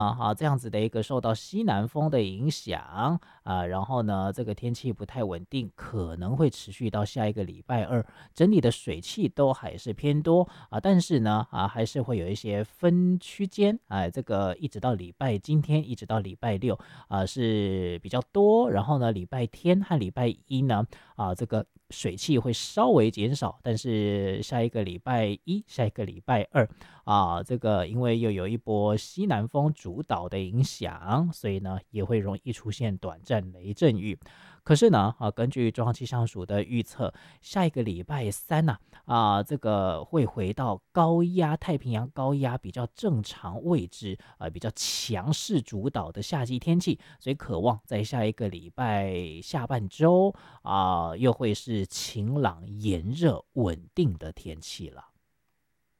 这样子的一个受到西南风的影响然后呢，这个天气不太稳定，可能会持续到下一个礼拜二，整体的水汽都还是偏多但是呢还是会有一些分区间这个一直到今天一直到礼拜六是比较多，然后呢，礼拜天和礼拜一呢这个水汽会稍微减少，但是下一个礼拜一、下一个礼拜二这个因为又有一波西南风主导的影响，所以呢也会容易出现短暂雷阵雨。可是呢根据中央气象署的预测，下一个礼拜三这个会回到太平洋高压比较正常位置比较强势主导的夏季天气，所以渴望在下一个礼拜下半周又会是晴朗、炎热、稳定的天气了。